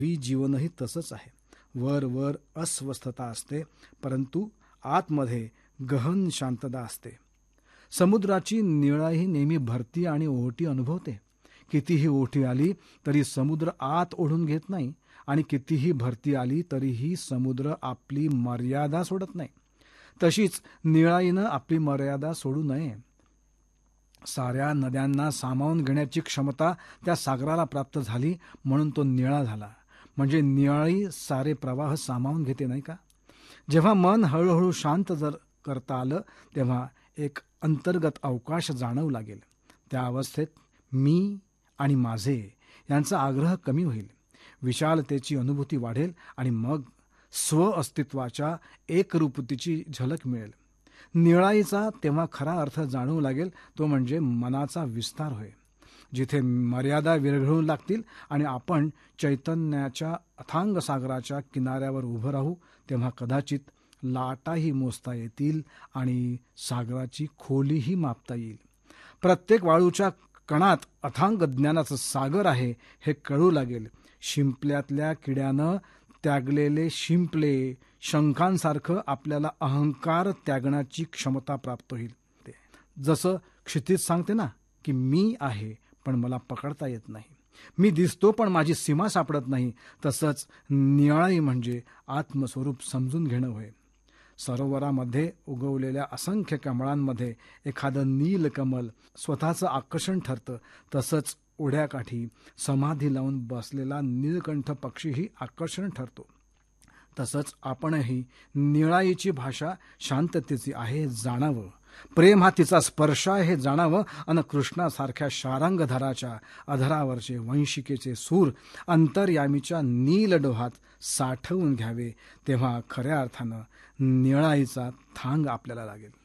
ही जीवनही तसंच आहे. वर वर अस्वस्थता असते, परंतु आतमध्ये गहन शांतता असते. समुद्राची निळाही नेहमी भरती आणि ओहोटी अनुभवते. कितीही ओहोटी आली तरी समुद्र आत ओढून घेत नाही आणि कितीही भरती आली तरीही समुद्र आपली मर्यादा सोडत नाही. तशीच निळाईनं आपली मर्यादा सोडू नये. साऱ्या नद्यांना सामावून घेण्याची क्षमता त्या सागराला प्राप्त झाली म्हणून तो निळा झाला. म्हणजे निळाई सारे प्रवाह सामावून घेते, नाही का? जेव्हा मन हळूहळू शांत जर करता आलं तेव्हा एक अंतर्गत अवकाश जाणवू लागेल. त्या अवस्थेत मी आणि माझे यांचा आग्रह कमी होईल. विशालतेची अनुभूती वाढेल आणि मग स्व अस्तित्वाच्या एकरूपतेची झलक मिळेल. निळाईचा तेव्हा खरा अर्थ जाणवू लागेल, तो म्हणजे मनाचा विस्तार होय. जिथे मर्यादा विरघळू लागतील आणि आपण चैतन्याच्या अथांग सागराच्या किनाऱ्यावर उभं राहू, तेव्हा कदाचित लाटाही मोजता येतील आणि सागराची खोलीही मापता येईल. प्रत्येक वाळूच्या कणात अथांग ज्ञानाचं सागर आहे हे कळू लागेल. शिंपल्यातल्या किड्यानं त्यागलेले शिंपले शंखांसारखं आपल्याला अहंकार त्यागण्याची क्षमता प्राप्त होईल. जसं क्षितिज सांगते ना की मी आहे पण मला पकडता येत नाही, मी दिसतो पण माझी सीमा सापडत नाही, तसंच निळाई म्हणजे आत्मस्वरूप समजून घेणं होय. सरोवरामध्ये उगवलेल्या असंख्य कमळांमध्ये एखादं नीलकमल स्वतःचं आकर्षण ठरतं. तसंच ओढ्याकाठी समाधी लावून बसलेला नीलकंठ पक्षीही आकर्षण ठरतो. तसंच आपणही निळाईची भाषा शांततेची आहे हे जाणावं, प्रेम हा तिचा स्पर्श आहे हे जाणावं आणि कृष्णासारख्या शारंगधराच्या अधरावरचे वंशिकेचे सूर अंतर्यामीच्या नीलडोहात साठवून घ्यावे. तेव्हा खऱ्या अर्थानं निळाईचा थांग आपल्याला लागेल.